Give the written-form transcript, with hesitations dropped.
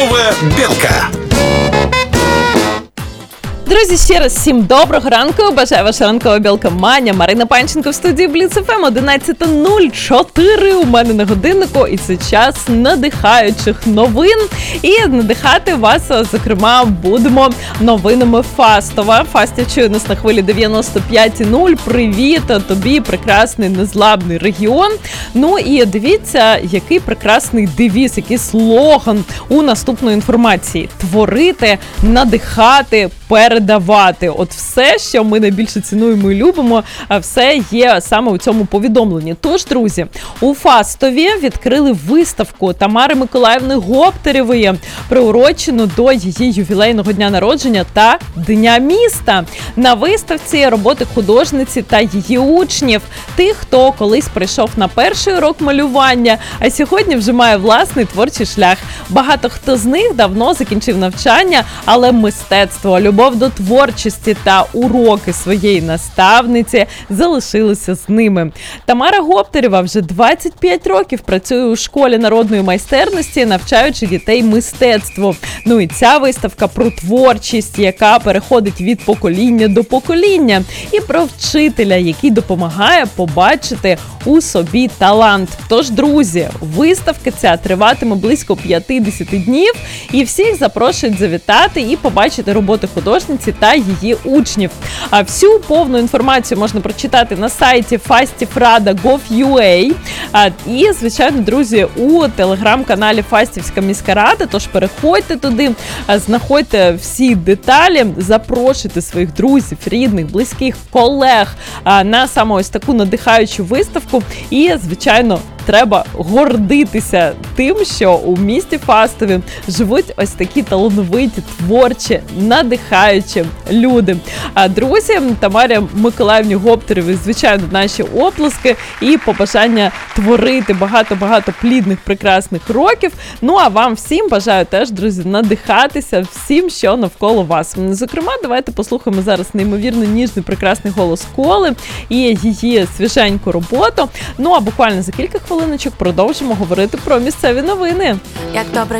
Білка. Друзі, ще раз всім доброго ранку. Бажаю ваша ранкова білка Маня. Марина Панченко в студії Бліц ФМ. 11:04 у мене на годиннику. І це час надихаючих новин. І надихати вас, зокрема, будемо новинами Фастова. Фастів чує нас на хвилі 95,0. Привіт тобі, прекрасний незламний регіон. Ну і дивіться, який прекрасний девіз, який слоган у наступної інформації. Творити, надихати, передавати. От все, що ми найбільше цінуємо і любимо, все є саме у цьому повідомленні. Тож, друзі, у Фастові відкрили виставку Тамари Миколаївни Гоптеревої, приурочену до її ювілейного дня народження та Дня міста. На виставці роботи художниці та її учнів, тих, хто колись прийшов на перший урок малювання, а сьогодні вже має власний творчий шлях. Багато хто з них давно закінчив навчання, але мистецтво, любов до творчості та уроки своєї наставниці залишилися з ними. Тамара Гоптерева вже 25 років працює у школі народної майстерності, навчаючи дітей мистецтву. Ну і ця виставка про творчість, яка переходить від покоління до покоління, і про вчителя, який допомагає побачити у собі талант. Тож, друзі, виставка ця триватиме близько 50 днів, і всіх запрошують завітати і побачити роботи художниці та її учнів. А всю повну інформацію можна прочитати на сайті fastifrada.gov.ua і, звичайно, друзі, у телеграм-каналі Фастівська міська рада, тож переходьте туди, знаходьте всі деталі, запрошуйте своїх друзів, рідних, близьких, колег на саме ось таку надихаючу виставку і, звичайно, треба гордитися тим, що у місті Фастові живуть ось такі талановиті, творчі, надихаючі люди. А друзі, Тамарі Миколаївні Гоптеревій, звичайно, наші оплески і побажання творити багато-багато плідних, прекрасних років. Ну, а вам всім бажаю теж, друзі, надихатися всім, що навколо вас. Зокрема, давайте послухаємо зараз неймовірно ніжний, прекрасний голос Коли і її свіженьку роботу. Ну, а буквально за кілька хвилиночок продовжимо говорити про місцеві новини. Як добре,